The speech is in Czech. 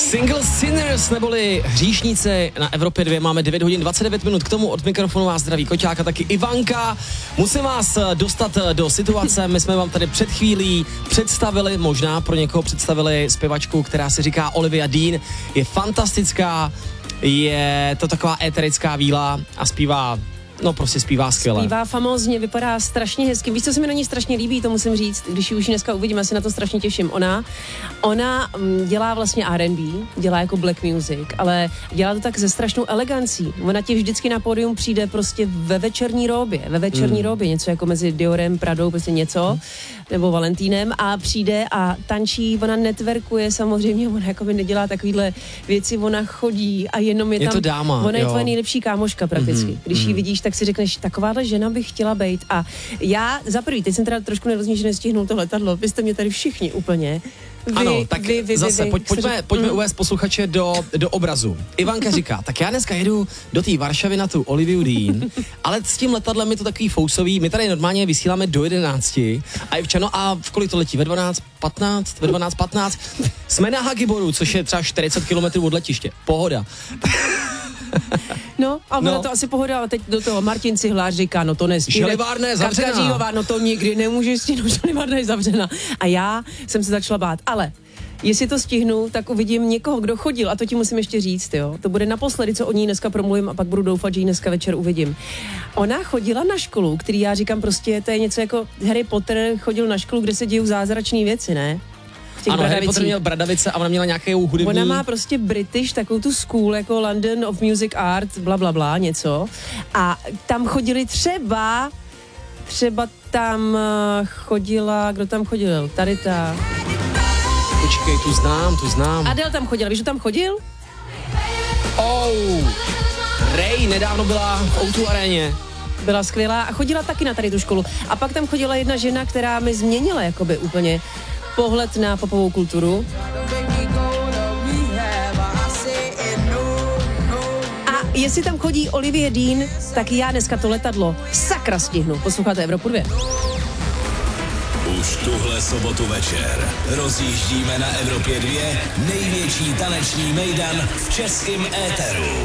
Single Sinners, neboli hříšníci na Evropě 2. Máme 9 hodin 29 minut k tomu. Od mikrofonu vás zdraví Koťák a taky Ivanka. Musím vás dostat do situace. My jsme vám tady před chvílí představili, možná pro někoho představili zpěvačku, která se říká Olivia Dean. Je fantastická, je to taková éterická víla a zpívá... No prostě zpívá skvěle. Zpívá famózně, vypadá strašně hezky. Víš, co se mi na ní strašně líbí, to musím říct, když ji už dneska uvidím, já se na to strašně těším. Ona dělá vlastně R&B, dělá jako black music, ale dělá to tak ze strašnou elegancí. Ona ti vždycky na pódium přijde prostě ve večerní róbě, něco jako mezi Diorem, Pradou, prostě něco, nebo Valentínem a přijde a tančí, ona networkuje samozřejmě, ona jako by nedělá takovýhle věci, ona chodí a jenom je tam... to dáma, ona je jo. tvoje nejlepší kámoška prakticky. Když ji vidíš, tak si řekneš, takováhle žena bych chtěla být. A já za prvý, teď jsem teda trošku nervózní, že nestihnul to letadlo, vy jste mě tady všichni úplně. Ano, tak zase pojďme uvést posluchače do obrazu. Ivanka říká, tak já dneska jedu do té Varšavy na tu Oliviu Dean, ale s tím letadlem je to takový fousový, my tady normálně vysíláme do 11 a Ivčano, a v kolik to letí? Ve 12:15? Jsme na Hagiboru, což je třeba 40 km od letiště. Pohoda. No, a byla to asi pohoda, ale teď do toho Martin Cihlář říká, no to nestihne. Želivárna je zavřená. Katka Žíhová, no to nikdy nemůže stihnout, Želivárna je zavřena. A já jsem se začala bát, ale jestli to stihnu, tak uvidím někoho, kdo chodil, a to ti musím ještě říct, jo. To bude naposledy, co o ní dneska promluvím a pak budu doufat, že ji dneska večer uvidím. Ona chodila na školu, který já říkám prostě, to je něco jako Harry Potter chodil na školu, kde se dějou zázračné věci, ne? Ano, Harry Potter měl bradavice a ona měla nějakou hudební... Ona má prostě British, takovou tu school, jako London of Music Art, blablabla, něco. A tam chodili třeba tam chodila, kdo tam chodil? Tady ta... Počkej, tu znám. Adele tam chodila, víš, kdo tam chodil? Ray nedávno byla v O2 aréně. Byla skvělá a chodila taky na tady tu školu. A pak tam chodila jedna žena, která mi změnila jakoby úplně pohled na popovou kulturu. A jestli tam chodí Olivia Dean, tak já dneska to letadlo sakra stihnu. Posloucháte Evropu 2. Už tuhle sobotu večer rozjíždíme na Evropě 2 největší taneční mejdan v českém éteru.